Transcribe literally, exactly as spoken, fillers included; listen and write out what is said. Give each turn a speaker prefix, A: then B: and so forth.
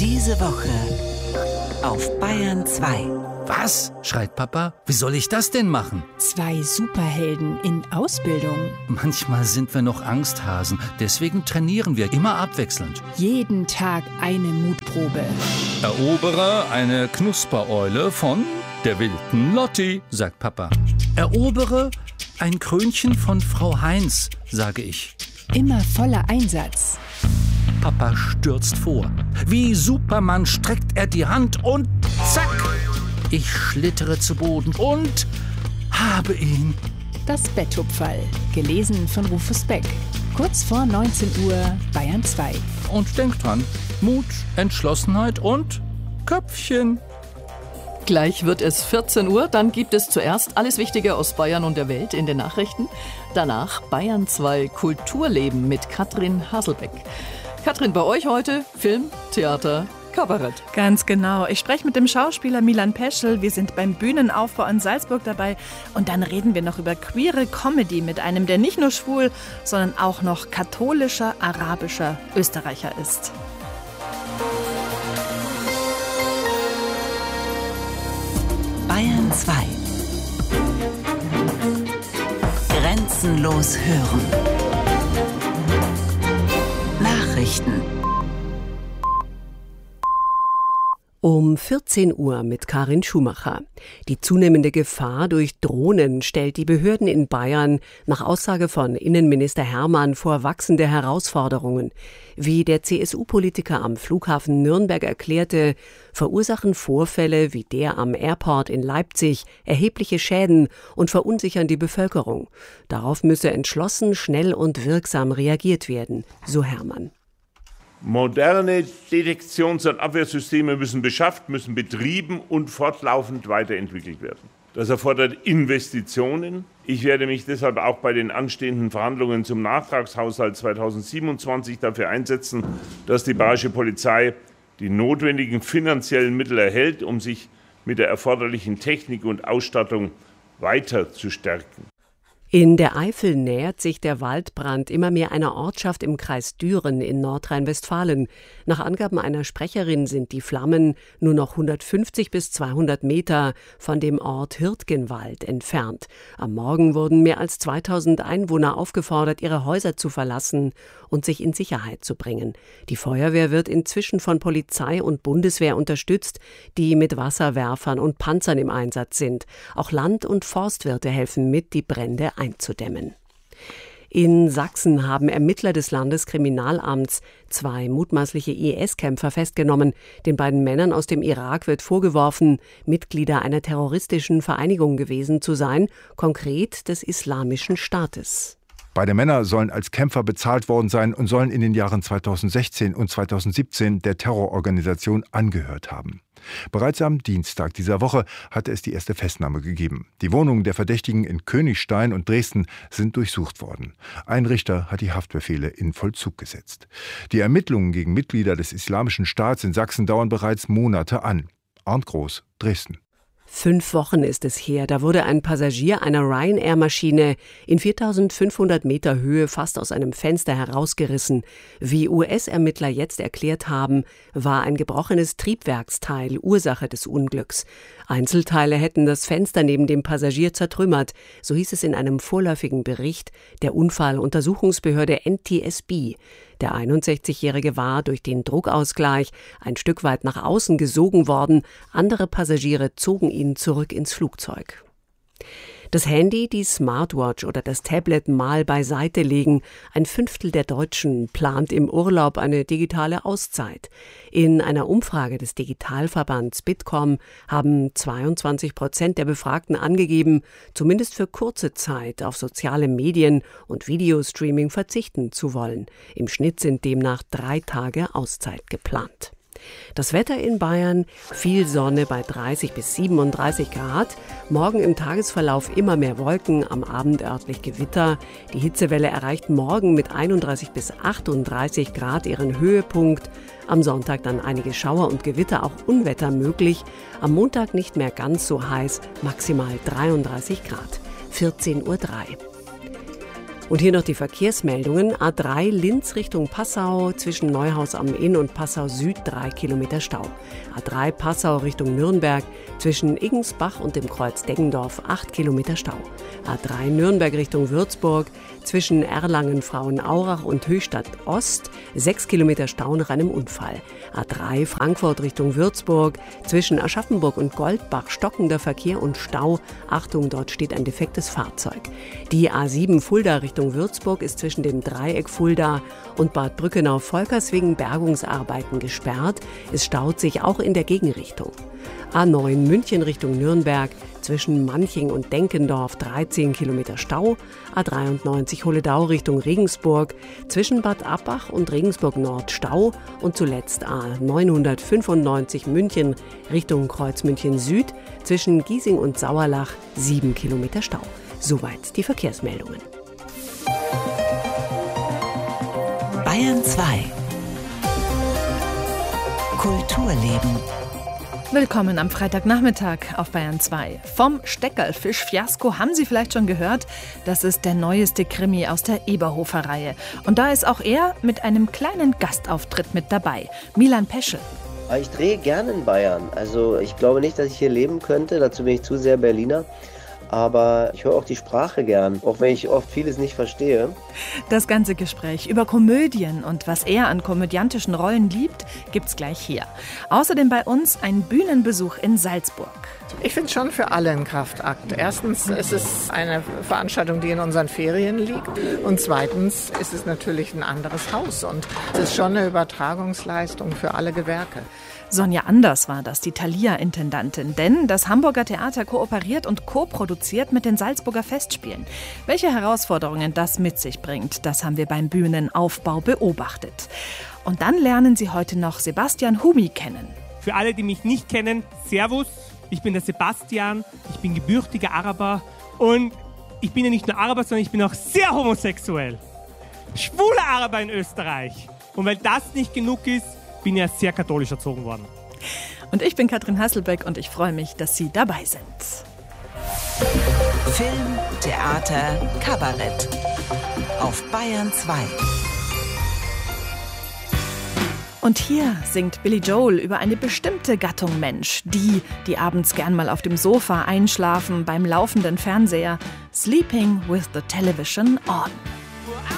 A: Diese Woche auf Bayern zwei.
B: Was? Schreit Papa. Wie soll ich das denn machen?
C: Zwei Superhelden in Ausbildung.
B: Manchmal sind wir noch Angsthasen. Deswegen trainieren wir immer abwechselnd.
C: Jeden Tag eine Mutprobe.
B: Erobere eine Knuspereule von der wilden Lotti, sagt Papa. Erobere ein Krönchen von Frau Heinz, sage ich.
C: Immer voller Einsatz.
B: Papa stürzt vor. Wie Superman streckt er die Hand und zack! Ich schlittere zu Boden und habe ihn.
C: Das Betthupferl, gelesen von Rufus Beck. Kurz vor neunzehn Uhr, Bayern zwei.
B: Und denkt dran, Mut, Entschlossenheit und Köpfchen.
D: Gleich wird es vierzehn Uhr, dann gibt es zuerst alles Wichtige aus Bayern und der Welt in den Nachrichten. Danach Bayern zwei Kulturleben mit Katrin Haselbeck. Katrin, bei euch heute Film, Theater, Kabarett.
E: Ganz genau. Ich spreche mit dem Schauspieler Milan Peschel. Wir sind beim Bühnenaufbau in Salzburg dabei. Und dann reden wir noch über queere Comedy mit einem, der nicht nur schwul, sondern auch noch katholischer, arabischer Österreicher ist.
A: Bayern zwei. Grenzenlos hören. Nachrichten.
F: Um vierzehn Uhr mit Karin Schumacher. Die zunehmende Gefahr durch Drohnen stellt die Behörden in Bayern nach Aussage von Innenminister Hermann vor wachsende Herausforderungen. Wie der C S U-Politiker am Flughafen Nürnberg erklärte, verursachen Vorfälle wie der am Airport in Leipzig erhebliche Schäden und verunsichern die Bevölkerung. Darauf müsse entschlossen, schnell und wirksam reagiert werden, so Hermann.
G: Moderne Detektions- und Abwehrsysteme müssen beschafft, müssen betrieben und fortlaufend weiterentwickelt werden. Das erfordert Investitionen. Ich werde mich deshalb auch bei den anstehenden Verhandlungen zum Nachtragshaushalt zweitausendsiebenundzwanzig dafür einsetzen, dass die Bayerische Polizei die notwendigen finanziellen Mittel erhält, um sich mit der erforderlichen Technik und Ausstattung weiter zu stärken.
F: In der Eifel nähert sich der Waldbrand immer mehr einer Ortschaft im Kreis Düren in Nordrhein-Westfalen. Nach Angaben einer Sprecherin sind die Flammen nur noch hundertfünfzig bis zweihundert Meter von dem Ort Hirtgenwald entfernt. Am Morgen wurden mehr als zweitausend Einwohner aufgefordert, ihre Häuser zu verlassen und sich in Sicherheit zu bringen. Die Feuerwehr wird inzwischen von Polizei und Bundeswehr unterstützt, die mit Wasserwerfern und Panzern im Einsatz sind. Auch Land- und Forstwirte helfen mit, die Brände einzudämmen. In Sachsen haben Ermittler des Landeskriminalamts zwei mutmaßliche I S-Kämpfer festgenommen. Den beiden Männern aus dem Irak wird vorgeworfen, Mitglieder einer terroristischen Vereinigung gewesen zu sein, konkret des Islamischen Staates.
H: Beide Männer sollen als Kämpfer bezahlt worden sein und sollen in den Jahren zweitausendsechzehn und zweitausendsiebzehn der Terrororganisation angehört haben. Bereits am Dienstag dieser Woche hatte es die erste Festnahme gegeben. Die Wohnungen der Verdächtigen in Königstein und Dresden sind durchsucht worden. Ein Richter hat die Haftbefehle in Vollzug gesetzt. Die Ermittlungen gegen Mitglieder des Islamischen Staats in Sachsen dauern bereits Monate an. Arndt Groß, Dresden.
F: Fünf Wochen ist es her, da wurde ein Passagier einer Ryanair-Maschine in viertausendfünfhundert Meter Höhe fast aus einem Fenster herausgerissen. Wie U S-Ermittler jetzt erklärt haben, war ein gebrochenes Triebwerksteil Ursache des Unglücks. Einzelteile hätten das Fenster neben dem Passagier zertrümmert, so hieß es in einem vorläufigen Bericht der Unfalluntersuchungsbehörde N T S B. Der einundsechzigjährige war durch den Druckausgleich ein Stück weit nach außen gesogen worden. Andere Passagiere zogen ihn zurück ins Flugzeug. Das Handy, die Smartwatch oder das Tablet mal beiseite legen. Ein Fünftel der Deutschen plant im Urlaub eine digitale Auszeit. In einer Umfrage des Digitalverbands Bitkom haben zweiundzwanzig Prozent der Befragten angegeben, zumindest für kurze Zeit auf soziale Medien und Videostreaming verzichten zu wollen. Im Schnitt sind demnach drei Tage Auszeit geplant. Das Wetter in Bayern, viel Sonne bei dreißig bis siebenunddreißig Grad. Morgen im Tagesverlauf immer mehr Wolken, am Abend örtlich Gewitter. Die Hitzewelle erreicht morgen mit einunddreißig bis achtunddreißig Grad ihren Höhepunkt. Am Sonntag dann einige Schauer und Gewitter, auch Unwetter möglich. Am Montag nicht mehr ganz so heiß, maximal dreiunddreißig Grad. vierzehn Uhr drei. Und hier noch die Verkehrsmeldungen. A drei Linz Richtung Passau, zwischen Neuhaus am Inn und Passau Süd drei Kilometer Stau. A drei Passau Richtung Nürnberg, zwischen Iggensbach und dem Kreuz Deggendorf acht Kilometer Stau. A drei Nürnberg Richtung Würzburg, zwischen Erlangen, Frauenaurach und Höchstadt Ost sechs Kilometer Stau nach einem Unfall. A drei Frankfurt Richtung Würzburg, zwischen Aschaffenburg und Goldbach stockender Verkehr und Stau. Achtung, dort steht ein defektes Fahrzeug. Die A sieben Fulda Richtung Würzburg ist zwischen dem Dreieck Fulda und Bad Brückenau-Volkers wegen Bergungsarbeiten gesperrt. Es staut sich auch in der Gegenrichtung. A neun München Richtung Nürnberg, zwischen Manching und Denkendorf dreizehn Kilometer Stau. A dreiundneunzig Holledau Richtung Regensburg, zwischen Bad Abbach und Regensburg Nord Stau. Und zuletzt A neunhundertfünfundneunzig München Richtung Kreuzmünchen Süd, zwischen Giesing und Sauerlach sieben Kilometer Stau. Soweit die Verkehrsmeldungen.
A: Bayern zwei. Kulturleben.
E: Willkommen am Freitagnachmittag auf Bayern zwei. Vom Steckerlfisch-Fiasko haben Sie vielleicht schon gehört. Das ist der neueste Krimi aus der Eberhofer-Reihe. Und da ist auch er mit einem kleinen Gastauftritt mit dabei. Milan Peschel.
I: Ich drehe gerne in Bayern. Also ich glaube nicht, dass ich hier leben könnte. Dazu bin ich zu sehr Berliner. Aber ich höre auch die Sprache gern, auch wenn ich oft vieles nicht verstehe.
E: Das ganze Gespräch über Komödien und was er an komödiantischen Rollen liebt, gibt's gleich hier. Außerdem bei uns ein Bühnenbesuch in Salzburg.
J: Ich finde es schon für alle ein Kraftakt. Erstens ist es eine Veranstaltung, die in unseren Ferien liegt. Und zweitens ist es natürlich ein anderes Haus. Und es ist schon eine Übertragungsleistung für alle Gewerke.
E: Sonja Anders war das, die Thalia-Intendantin. Denn das Hamburger Theater kooperiert und co-produziert mit den Salzburger Festspielen. Welche Herausforderungen das mit sich bringt, das haben wir beim Bühnenaufbau beobachtet. Und dann lernen Sie heute noch Sebastian Humi kennen.
K: Für alle, die mich nicht kennen, Servus, ich bin der Sebastian, ich bin gebürtiger Araber und ich bin ja nicht nur Araber, sondern ich bin auch sehr homosexuell. Schwuler Araber in Österreich. Und weil das nicht genug ist, bin ja sehr katholisch erzogen worden.
E: Und ich bin Katrin Hasselbeck und ich freue mich, dass Sie dabei sind.
A: Film, Theater, Kabarett. Auf Bayern zwei.
E: Und hier singt Billy Joel über eine bestimmte Gattung Mensch. Die, die abends gern mal auf dem Sofa einschlafen beim laufenden Fernseher. Sleeping with the television on.